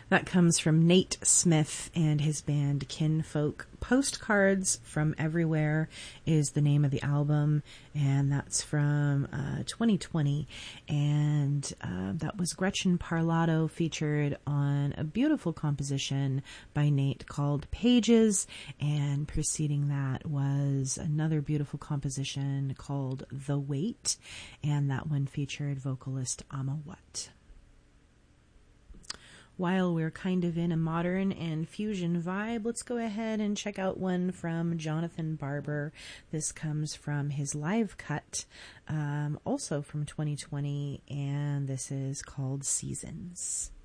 That comes from Nate Smith and his band Kinfolk. Postcards from Everywhere is the name of the album, and that's from 2020. And that was Gretchen Parlato featured on a beautiful composition by Nate called Pages, and preceding that was another beautiful composition called The Weight, and that one featured vocalist Amma Watt. While we're kind of in a modern and fusion vibe, let's go ahead and check out one from Jonathan Barber. This comes from his live cut, also from 2020, and this is called Seasons.